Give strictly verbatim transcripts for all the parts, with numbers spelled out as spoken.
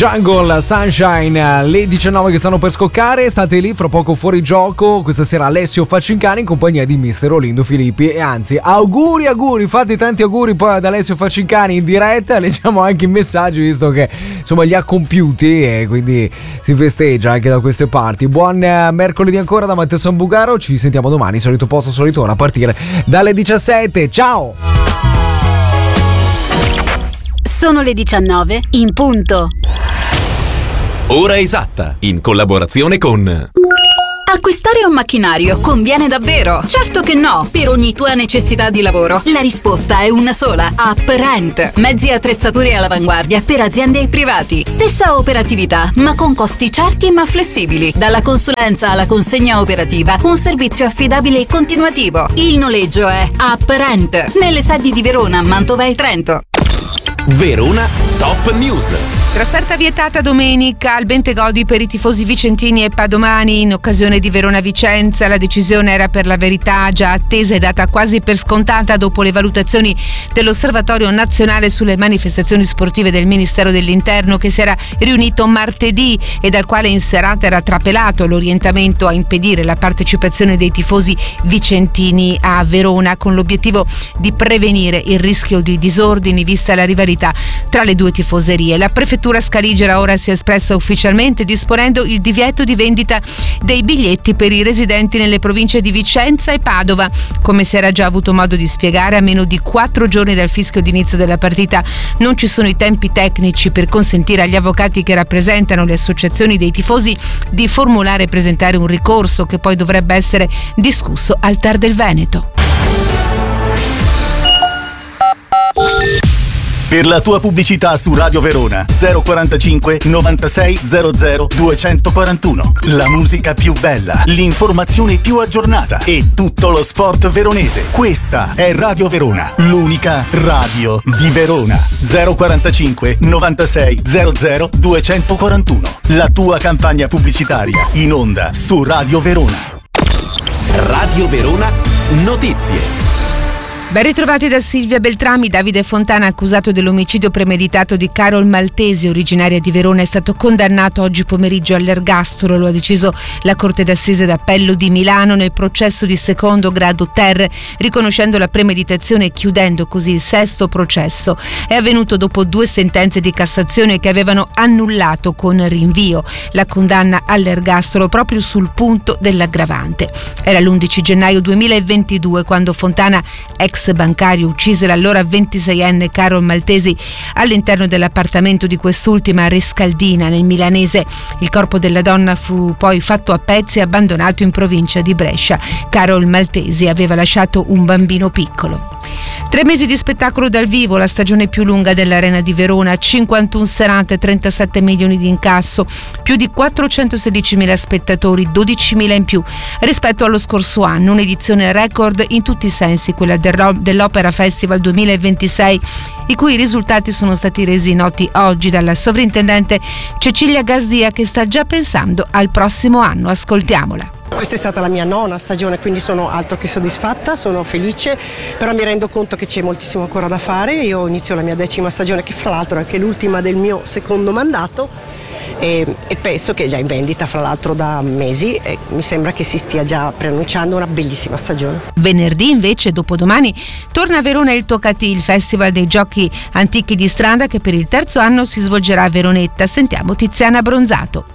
Jungle, Sunshine, le diciannove che stanno per scoccare, state lì, fra poco fuori gioco, questa sera Alessio Facincani in compagnia di mister Olindo Filippi e anzi auguri auguri, fate tanti auguri poi ad Alessio Facincani in diretta, leggiamo anche i messaggi visto che insomma li ha compiuti e quindi si festeggia anche da queste parti. Buon eh, mercoledì ancora da Matteo Sambugaro, ci sentiamo domani, solito posto, solito ora a partire dalle diciassette, ciao! Sono le diciannove in punto. Ora esatta, in collaborazione con... Acquistare un macchinario conviene davvero? Certo che no, per ogni tua necessità di lavoro. La risposta è una sola: UpRent. Mezzi e attrezzature all'avanguardia per aziende e privati. Stessa operatività, ma con costi certi ma flessibili. Dalla consulenza alla consegna operativa, un servizio affidabile e continuativo. Il noleggio è UpRent, nelle sedi di Verona, Mantova e Trento. Verona Top News. Trasferta vietata domenica al Bentegodi per i tifosi vicentini e padomani in occasione di Verona-Vicenza. La decisione era per la verità già attesa e data quasi per scontata dopo le valutazioni dell'Osservatorio Nazionale sulle manifestazioni sportive del Ministero dell'Interno, che si era riunito martedì e dal quale in serata era trapelato l'orientamento a impedire la partecipazione dei tifosi vicentini a Verona, con l'obiettivo di prevenire il rischio di disordini vista la rivalità tra le due tifoserie. La prefettura Scaligera ora si è espressa ufficialmente disponendo il divieto di vendita dei biglietti per i residenti nelle province di Vicenza e Padova. Come si era già avuto modo di spiegare, a meno di quattro giorni dal fischio d'inizio della partita non ci sono i tempi tecnici per consentire agli avvocati che rappresentano le associazioni dei tifosi di formulare e presentare un ricorso che poi dovrebbe essere discusso al T A R del Veneto. Per la tua pubblicità su Radio Verona zero quarantacinque novantasei zero zero duecentoquarantuno. La musica più bella, l'informazione più aggiornata e tutto lo sport veronese. Questa è Radio Verona, l'unica radio di Verona. zero quarantacinque novantasei zero zero duecentoquarantuno. La tua campagna pubblicitaria in onda su Radio Verona. Radio Verona Notizie. Ben ritrovati da Silvia Beltrami. Davide Fontana, accusato dell'omicidio premeditato di Carol Maltesi, originaria di Verona, è stato condannato oggi pomeriggio all'ergastolo. Lo ha deciso la Corte d'Assise d'Appello di Milano nel processo di secondo grado ter, riconoscendo la premeditazione e chiudendo così il sesto processo. È avvenuto dopo due sentenze di Cassazione che avevano annullato con rinvio la condanna all'ergastolo proprio sul punto dell'aggravante. Era l'undici gennaio duemilaventidue quando Fontana, ex bancario, uccise l'allora ventiseienne Carol Maltesi all'interno dell'appartamento di quest'ultima a Rescaldina, nel milanese. Il corpo della donna fu poi fatto a pezzi e abbandonato in provincia di Brescia. Carol Maltesi aveva lasciato un bambino piccolo. Tre mesi di spettacolo dal vivo, la stagione più lunga dell'Arena di Verona, cinquantuno serate, trentasette milioni di incasso, più di quattrocentosedicimila spettatori, dodicimila in più rispetto allo scorso anno, un'edizione record in tutti i sensi, quella dell'Opera Festival duemilaventisei, i cui risultati sono stati resi noti oggi dalla sovrintendente Cecilia Gasdia, che sta già pensando al prossimo anno. Ascoltiamola. Questa è stata la mia nona stagione, quindi sono altro che soddisfatta, sono felice, però mi rendo conto che c'è moltissimo ancora da fare. Io inizio la mia decima stagione, che fra l'altro è anche l'ultima del mio secondo mandato, e, e penso che è già in vendita fra l'altro da mesi e mi sembra che si stia già preannunciando una bellissima stagione. Venerdì invece, dopodomani, torna a Verona il Tocati, il festival dei giochi antichi di strada che per il terzo anno si svolgerà a Veronetta. Sentiamo Tiziana Bronzato.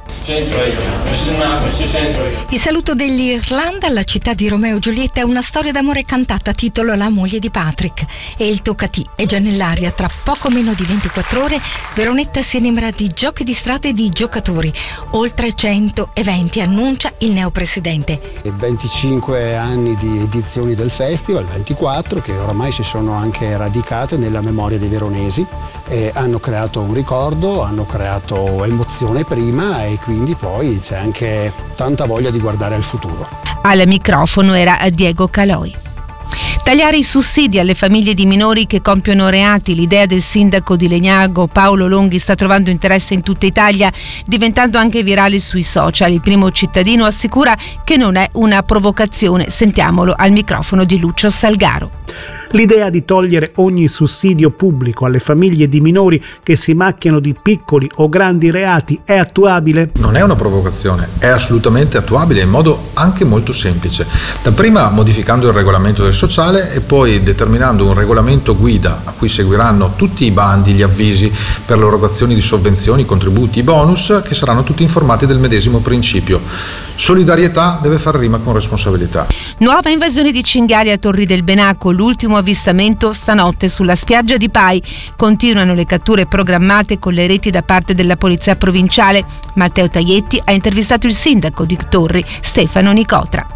Il saluto dell'Irlanda alla città di Romeo e Giulietta è una storia d'amore cantata a titolo La moglie di Patrick, e il Tocati è già nell'aria. Tra poco meno di ventiquattro ore Veronetta si animerà di giochi di strada e di giocatori. Oltre cento eventi, annuncia il neopresidente. venticinque anni di edizioni del festival, ventiquattro, che oramai si sono anche radicate nella memoria dei veronesi. Eh, hanno creato un ricordo, hanno creato emozione prima e quindi poi c'è anche tanta voglia di guardare al futuro. Al microfono era Diego Caloi. Tagliare i sussidi alle famiglie di minori che compiono reati. L'idea del sindaco di Legnago Paolo Longhi sta trovando interesse in tutta Italia, diventando anche virale sui social. Il primo cittadino assicura che non è una provocazione. Sentiamolo al microfono di Lucio Salgaro. L'idea di togliere ogni sussidio pubblico alle famiglie di minori che si macchiano di piccoli o grandi reati è attuabile? Non è una provocazione, è assolutamente attuabile in modo anche molto semplice. Dapprima modificando il regolamento del sociale e poi determinando un regolamento guida a cui seguiranno tutti i bandi, gli avvisi per l'erogazione di sovvenzioni, contributi, bonus, che saranno tutti informati del medesimo principio. Solidarietà deve far rima con responsabilità. Nuova invasione di cinghiali a Torri del Benaco, l'ultimo avvistamento stanotte sulla spiaggia di Pai. Continuano le catture programmate con le reti da parte della polizia provinciale. Matteo Taglietti ha intervistato il sindaco di Torri, Stefano Nicotra.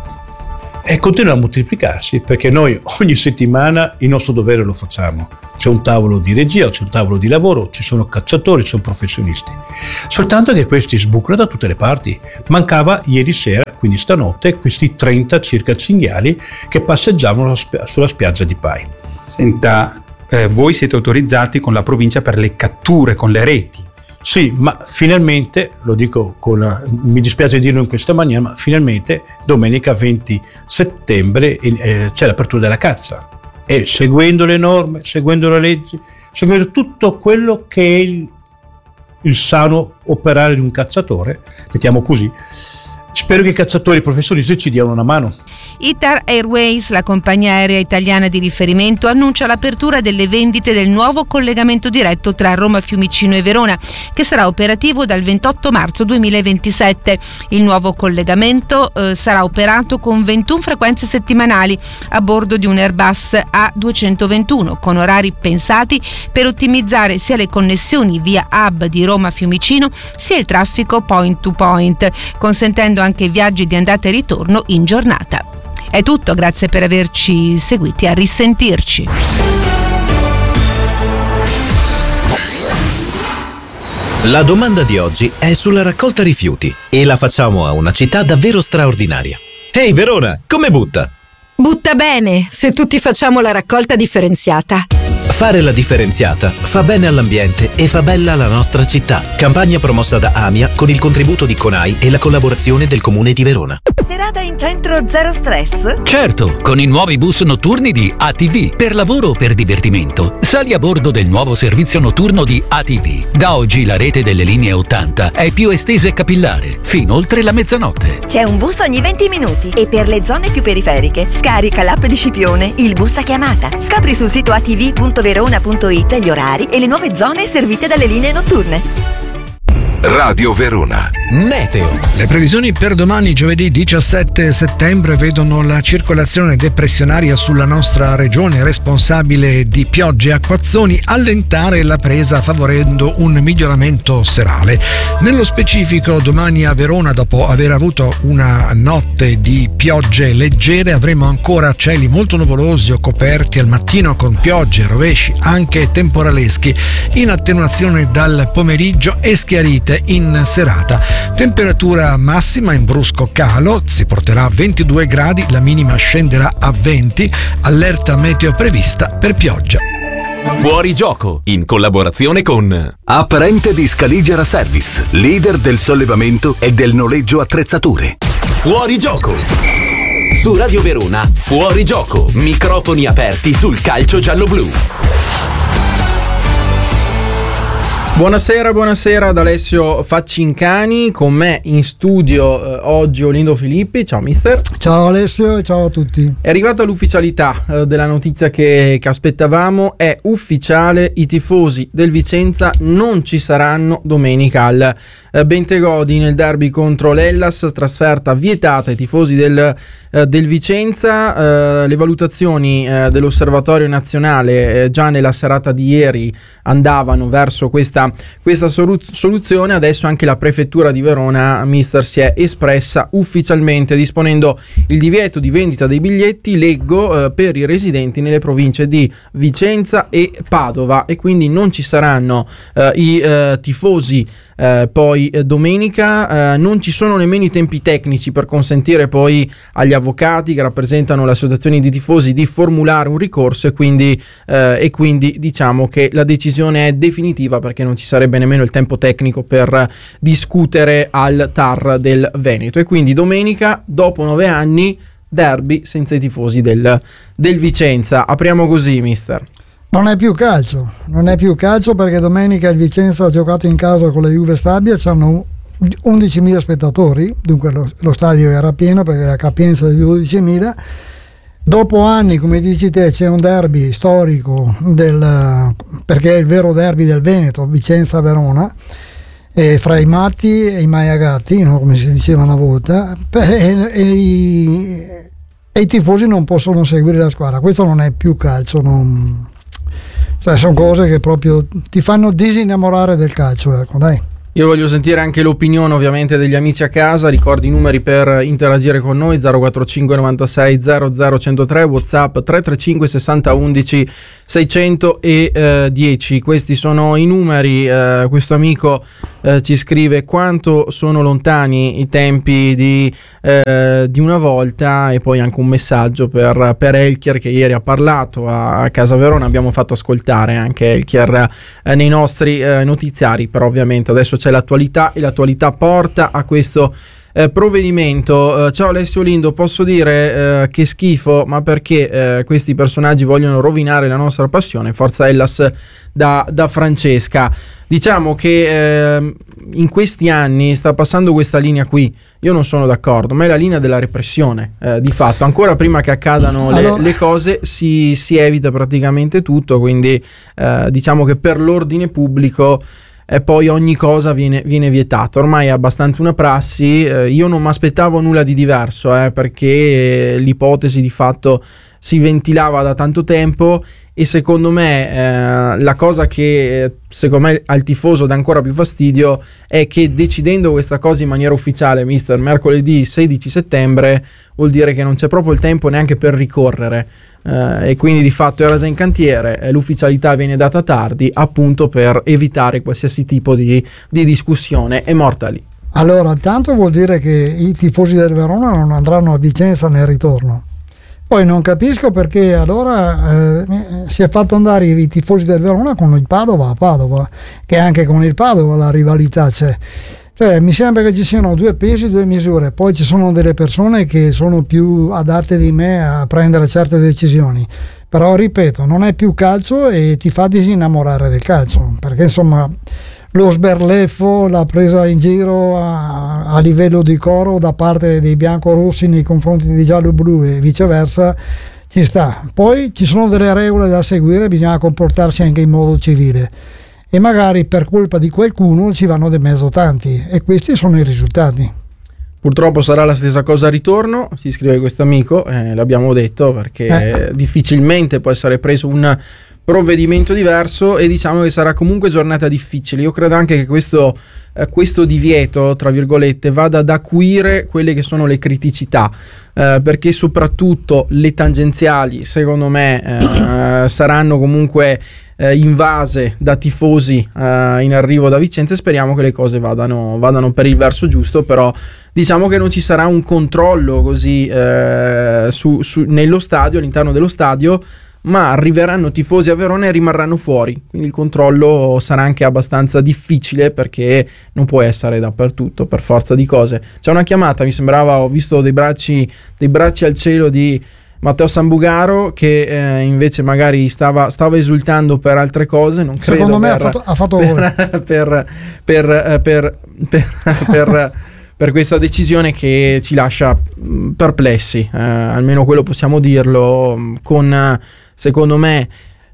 E continua a moltiplicarsi perché noi ogni settimana il nostro dovere lo facciamo. C'è un tavolo di regia, c'è un tavolo di lavoro, ci sono cacciatori, ci sono professionisti. Soltanto che questi sbucano da tutte le parti. Mancava ieri sera, quindi stanotte, questi trenta circa cinghiali che passeggiavano sulla spiaggia di Pai. Senta, eh, voi siete autorizzati con la provincia per le catture con le reti? Sì, ma finalmente, lo dico con, mi dispiace dirlo in questa maniera, ma finalmente domenica venti settembre eh, c'è l'apertura della caccia e seguendo le norme, seguendo le leggi, seguendo tutto quello che è il, il sano operare di un cacciatore, mettiamo così, spero che i cacciatori professionisti ci diano una mano. Itar Airways, la compagnia aerea italiana di riferimento, annuncia l'apertura delle vendite del nuovo collegamento diretto tra Roma Fiumicino e Verona, che sarà operativo dal ventotto marzo duemilaventisette. Il nuovo collegamento eh, sarà operato con ventuno frequenze settimanali a bordo di un Airbus A duecentoventuno, con orari pensati per ottimizzare sia le connessioni via hub di Roma Fiumicino sia il traffico point to point, consentendo anche viaggi di andata e ritorno in giornata. È tutto, grazie per averci seguiti, a risentirci. La domanda di oggi è sulla raccolta rifiuti e la facciamo a una città davvero straordinaria. Ehi hey Verona, come butta? Butta bene, se tutti facciamo la raccolta differenziata. Fare la differenziata fa bene all'ambiente e fa bella la nostra città. Campagna promossa da AMIA con il contributo di CONAI e la collaborazione del Comune di Verona. Serata in centro zero stress? Certo, con i nuovi bus notturni di A T V. Per lavoro o per divertimento, sali a bordo del nuovo servizio notturno di A T V. Da oggi la rete delle linee ottanta è più estesa e capillare, fino oltre la mezzanotte. C'è un bus ogni venti minuti e per le zone più periferiche scarica l'app di Scipione, il bus a chiamata. Scopri sul sito a t v punto verona punto it gli orari e le nuove zone servite dalle linee notturne. Radio Verona. Meteo. Le previsioni per domani, giovedì diciassette settembre, vedono la circolazione depressionaria sulla nostra regione, responsabile di piogge e acquazzoni, allentare la presa favorendo un miglioramento serale. Nello specifico, domani a Verona, dopo aver avuto una notte di piogge leggere, avremo ancora cieli molto nuvolosi o coperti al mattino con piogge, rovesci, anche temporaleschi, in attenuazione dal pomeriggio e schiarite in serata. Temperatura massima in brusco calo, si porterà a ventidue gradi, la minima scenderà a venti, allerta meteo prevista per pioggia. Fuori gioco, in collaborazione con Apparente di Scaligera Service, leader del sollevamento e del noleggio attrezzature. Fuori gioco. Su Radio Verona, Fuori gioco, microfoni aperti sul calcio giallo-blu. Buonasera, buonasera ad Alessio Faccincani, con me in studio eh, oggi Olindo Filippi. Ciao mister. Ciao Alessio e ciao a tutti. È arrivata l'ufficialità eh, della notizia che, che aspettavamo, è ufficiale, i tifosi del Vicenza non ci saranno domenica al eh, Bentegodi nel derby contro l'Hellas, trasferta vietata ai tifosi del, eh, del Vicenza. Eh, le valutazioni eh, dell'Osservatorio Nazionale eh, già nella serata di ieri andavano verso questa questa soluzione. Adesso anche la prefettura di Verona, mister, si è espressa ufficialmente disponendo il divieto di vendita dei biglietti, leggo, eh, per i residenti nelle province di Vicenza e Padova, e quindi non ci saranno eh, i eh, tifosi Eh, poi eh, domenica. Eh, non ci sono nemmeno i tempi tecnici per consentire poi agli avvocati che rappresentano le associazioni di tifosi di formulare un ricorso, e quindi, eh, e quindi diciamo che la decisione è definitiva, perché non ci sarebbe nemmeno il tempo tecnico per discutere al T A R del Veneto. E quindi domenica, dopo nove anni, derby senza i tifosi del, del Vicenza. Apriamo così, mister. Non è più calcio, non è più calcio perché domenica il Vicenza ha giocato in casa con la Juve Stabia, c'hanno undicimila spettatori, dunque lo, lo stadio era pieno perché la capienza di dodicimila. Dopo anni, come dici te, c'è un derby storico del, perché è il vero derby del Veneto, Vicenza-Verona, e fra i matti e i maiagatti, no? Come si diceva una volta, e, e, i, e i tifosi non possono seguire la squadra. Questo non è più calcio, non, cioè, sono cose che proprio ti fanno disinnamorare del calcio, ecco, dai. Io voglio sentire anche l'opinione ovviamente degli amici a casa. Ricordi i numeri per interagire con noi: zero quattro cinque novantasei zero zero uno zero tre, WhatsApp tre tre cinque sessanta undici seicentodieci. Questi sono i numeri. Eh, questo amico eh, ci scrive quanto sono lontani i tempi di, eh, di una volta, e poi anche un messaggio per, per Elchier, che ieri ha parlato a, a Casa Verona. Abbiamo fatto ascoltare anche Elchier eh, nei nostri eh, notiziari, però ovviamente adesso c'è l'attualità e l'attualità porta a questo eh, provvedimento. Eh, ciao Alessio Lindo, posso dire eh, che schifo, ma perché eh, questi personaggi vogliono rovinare la nostra passione? Forza Hellas da, da Francesca. Diciamo che eh, in questi anni sta passando questa linea qui. Io non sono d'accordo, ma è la linea della repressione, eh, di fatto. Ancora prima che accadano le, allora... le cose si, si evita praticamente tutto, quindi eh, diciamo che per l'ordine pubblico e poi ogni cosa viene, viene vietata. Ormai è abbastanza una prassi. Eh, io non mi aspettavo nulla di diverso, eh, perché l'ipotesi di fatto si ventilava da tanto tempo, e secondo me eh, la cosa che secondo me al tifoso dà ancora più fastidio è che, decidendo questa cosa in maniera ufficiale, mister, mercoledì sedici settembre, vuol dire che non c'è proprio il tempo neanche per ricorrere. Uh, e quindi di fatto era già in cantiere, eh, l'ufficialità viene data tardi, appunto per evitare qualsiasi tipo di, di discussione. È morta lì. Allora, tanto vuol dire che i tifosi del Verona non andranno a Vicenza nel ritorno. Poi non capisco perché allora eh, si è fatto andare i tifosi del Verona con il Padova a Padova, che anche con il Padova la rivalità c'è. Cioè, mi sembra che ci siano due pesi, due misure. Poi ci sono delle persone che sono più adatte di me a prendere certe decisioni, però ripeto, non è più calcio e ti fa disinnamorare del calcio, perché insomma lo sberleffo, la presa in giro a, a livello di coro da parte dei biancorossi nei confronti di giallo-blu e viceversa ci sta. Poi ci sono delle regole da seguire, bisogna comportarsi anche in modo civile, e magari per colpa di qualcuno ci vanno di mezzo tanti, e questi sono i risultati. Purtroppo sarà la stessa cosa a ritorno, si scrive questo amico, eh, l'abbiamo detto, perché eh. difficilmente può essere preso un provvedimento diverso, e diciamo che sarà comunque giornata difficile. Io credo anche che questo, eh, questo divieto, tra virgolette, vada ad acuire quelle che sono le criticità, eh, perché soprattutto le tangenziali, secondo me, eh, saranno comunque eh, invase da tifosi eh, in arrivo da Vicenza. Speriamo che le cose vadano, vadano per il verso giusto, però diciamo che non ci sarà un controllo così eh, su, su, nello stadio, all'interno dello stadio, ma arriveranno tifosi a Verona e rimarranno fuori, quindi il controllo sarà anche abbastanza difficile, perché non può essere dappertutto per forza di cose. C'è una chiamata, mi sembrava, ho visto dei bracci, dei bracci al cielo di Matteo Sambugaro, che eh, invece magari stava, stava esultando per altre cose, non credo. Secondo me per, ha fatto, ha fatto per, per, per, per, per, per per questa decisione che ci lascia perplessi, eh, almeno quello possiamo dirlo. Con, secondo me,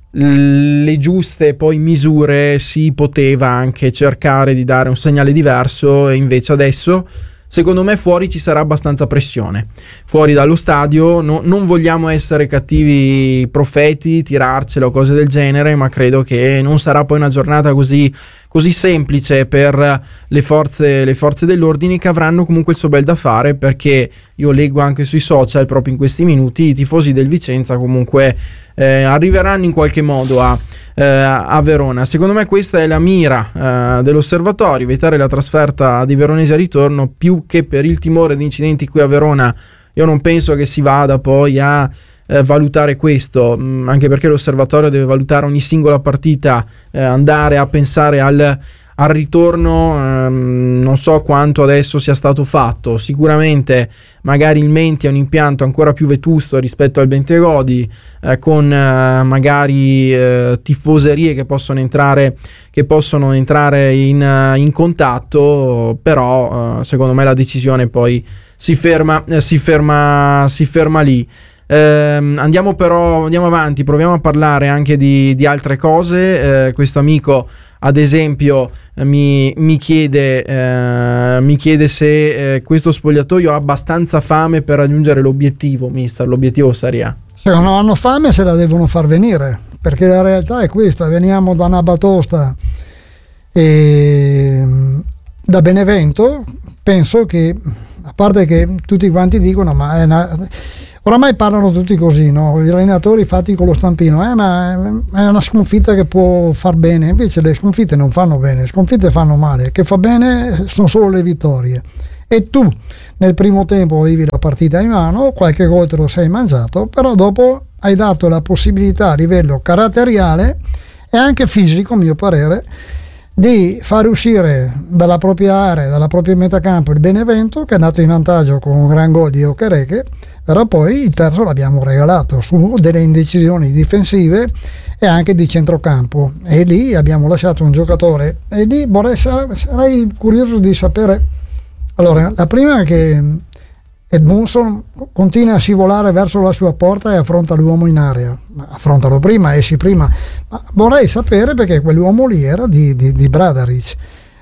le giuste poi misure si poteva anche cercare di dare un segnale diverso, e invece adesso secondo me fuori ci sarà abbastanza pressione, fuori dallo stadio. No, non vogliamo essere cattivi profeti, tirarcela o cose del genere, ma credo che non sarà poi una giornata così, così semplice per le forze, le forze dell'ordine, che avranno comunque il suo bel da fare, perché io leggo anche sui social proprio in questi minuti i tifosi del Vicenza comunque eh, arriveranno in qualche modo a eh, a Verona. Secondo me questa è la mira eh, dell'osservatorio, evitare la trasferta di veronesi a ritorno, più che per il timore di incidenti qui a Verona. Io non penso che si vada poi a eh, valutare questo, mh, anche perché l'osservatorio deve valutare ogni singola partita, eh, andare a pensare al al ritorno ehm, non so quanto adesso sia stato fatto. Sicuramente magari il Menti è un impianto ancora più vetusto rispetto al Bentegodi, eh, con eh, magari eh, tifoserie che possono entrare che possono entrare in, in contatto, però eh, secondo me la decisione poi si ferma eh, si ferma si ferma lì. Eh, andiamo però andiamo avanti, proviamo a parlare anche di, di altre cose. Eh, questo amico ad esempio eh, mi, mi chiede eh, mi chiede se eh, questo spogliatoio ha abbastanza fame per raggiungere l'obiettivo, mister, l'obiettivo Serie A. Se non hanno fame se la devono far venire, perché la realtà è questa: veniamo da una batosta e da Benevento. Penso che, a parte che tutti quanti dicono, ma è una, oramai parlano tutti così, no? Gli allenatori fatti con lo stampino, eh, ma è una sconfitta che può far bene. Invece le sconfitte non fanno bene, le sconfitte fanno male. Che fa bene sono solo le vittorie. E tu nel primo tempo avevi la partita in mano, qualche gol te lo sei mangiato, però dopo hai dato la possibilità a livello caratteriale e anche fisico, a mio parere, di far uscire dalla propria area, dalla propria metacampo il Benevento, che è andato in vantaggio con un gran gol di Okereke, però poi il terzo l'abbiamo regalato su delle indecisioni difensive e anche di centrocampo, e lì abbiamo lasciato un giocatore, e lì vorrei, sarei curioso di sapere. Allora, la prima è che Edmundson continua a scivolare verso la sua porta e affronta l'uomo in area. Affrontalo prima, esci prima. Ma vorrei sapere perché quell'uomo lì era di, di, di Bradaric.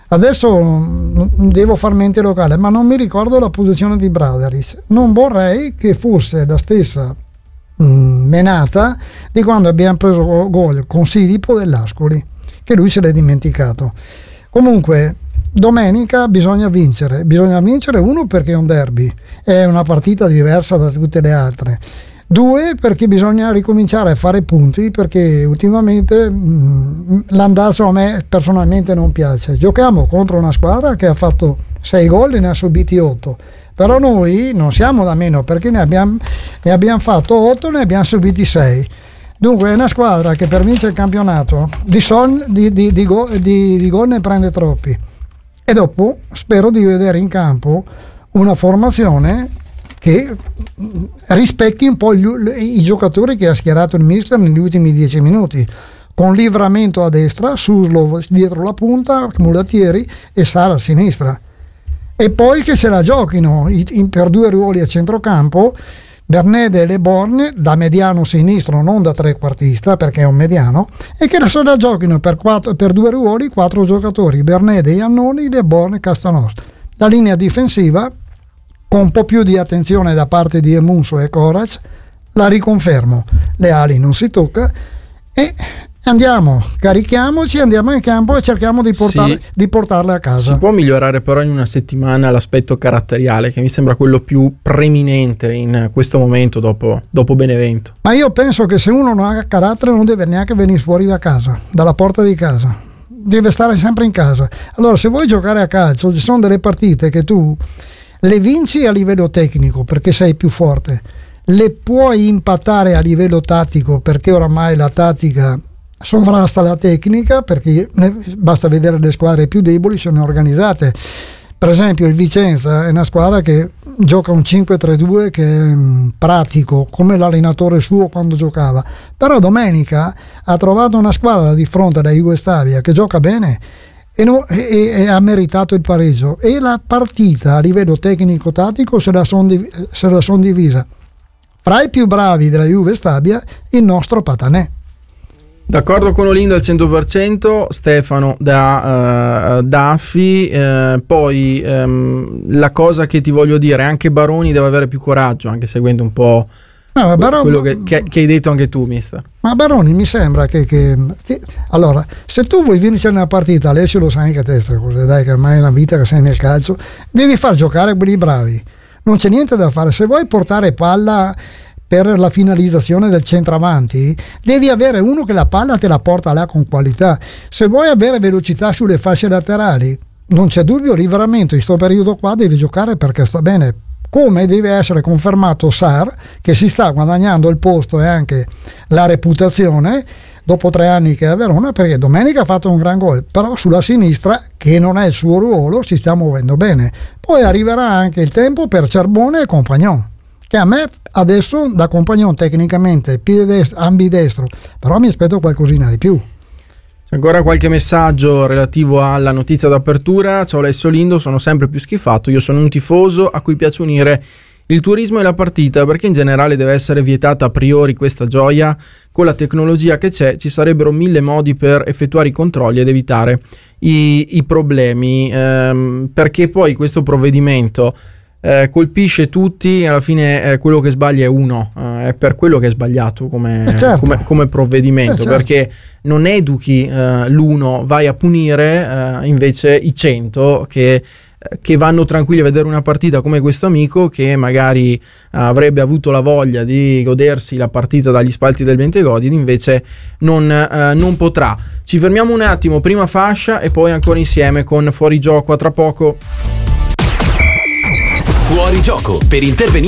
Adesso devo far mente locale, ma non mi ricordo la posizione di Bradaric. Non vorrei che fosse la stessa mh, menata di quando abbiamo preso gol con Silipo dell'Ascoli, che lui se l'è dimenticato. Comunque, domenica bisogna vincere, bisogna vincere, uno perché è un derby, è una partita diversa da tutte le altre, due perché bisogna ricominciare a fare punti, perché ultimamente mh, l'andazzo a me personalmente non piace. Giochiamo contro una squadra che ha fatto sei gol e ne ha subiti otto, però noi non siamo da meno, perché ne abbiamo, ne abbiamo fatto otto e ne abbiamo subiti sei. Dunque è una squadra che per vincere il campionato di, son, di, di, di, go, di, di gol ne prende troppi. E dopo spero di vedere in campo una formazione che rispecchi un po' gli, i giocatori che ha schierato il mister negli ultimi dieci minuti, con Livramento a destra, Suslov dietro la punta, Mulattieri e Sara a sinistra. E poi che se la giochino in, per due ruoli a centrocampo, Bernede e Le Borgne da mediano sinistro, non da trequartista perché è un mediano, e che se la giochino per, quattro, per due ruoli quattro giocatori, Bernede, Iannoni, Le Borgne e Castanost. La linea difensiva, con un po' più di attenzione da parte di Emunso e Corac, la riconfermo, le ali non si tocca, e andiamo, carichiamoci, andiamo in campo e cerchiamo di, portarle, sì, di portarle a casa. Si può migliorare però in una settimana l'aspetto caratteriale, che mi sembra quello più preeminente in questo momento dopo, dopo Benevento. Ma io penso che se uno non ha carattere non deve neanche venire fuori da casa, dalla porta di casa, deve stare sempre in casa. Allora, se vuoi giocare a calcio, ci sono delle partite che tu le vinci a livello tecnico perché sei più forte, le puoi impattare a livello tattico perché oramai la tattica sovrasta la tecnica, perché basta vedere le squadre più deboli sono organizzate. Per esempio il Vicenza è una squadra che gioca un cinque tre due che è pratico come l'allenatore suo quando giocava, però domenica ha trovato una squadra di fronte alla Jugoslavia che gioca bene e, no, e, e ha meritato il pareggio, e la partita a livello tecnico tattico se la sono son divisa fra i più bravi della Juve Stabia, il nostro Patanè. D'accordo con Olindo al cento per cento, Stefano da uh, Daffi. Uh, poi um, la cosa che ti voglio dire, anche Baroni deve avere più coraggio, anche seguendo un po' no, Baroni, quello che, che, che hai detto anche tu, mister. Ma Baroni mi sembra che, che ti, allora, se tu vuoi vincere una partita, Alessio lo sai anche a testa, così, dai, che ormai è una vita che sei nel calcio, devi far giocare quelli bravi, non c'è niente da fare. Se vuoi portare palla per la finalizzazione del centravanti, devi avere uno che la palla te la porta là con qualità. Se vuoi avere velocità sulle fasce laterali, non c'è dubbio, Livramento in questo periodo qua deve giocare perché sta bene, come deve essere confermato Sar, che si sta guadagnando il posto e anche la reputazione dopo tre anni che è a Verona, perché domenica ha fatto un gran gol, però sulla sinistra, che non è il suo ruolo, si sta muovendo bene. Poi arriverà anche il tempo per Cerbone e Compagnon, che a me adesso da Compagnon tecnicamente piede destro, ambidestro, però mi aspetto qualcosina di più. C'è ancora qualche messaggio relativo alla notizia d'apertura. Ciao Alessio Lindo, sono sempre più schifato, io sono un tifoso a cui piace unire il turismo e la partita, perché in generale deve essere vietata a priori questa gioia? Con la tecnologia che c'è ci sarebbero mille modi per effettuare i controlli ed evitare i, i problemi, ehm, perché poi questo provvedimento eh, colpisce tutti e alla fine eh, quello che sbaglia è uno, eh, è per quello che è sbagliato come, eh certo. come, come provvedimento, eh certo. perché non educhi eh, l'uno, vai a punire eh, invece i cento che che vanno tranquilli a vedere una partita come questo amico che magari avrebbe avuto la voglia di godersi la partita dagli spalti del Bentegodi ed invece non, eh, non potrà. Ci fermiamo un attimo, prima fascia e poi ancora insieme con Fuori Gioco, a tra poco. Fuori Gioco, per intervenire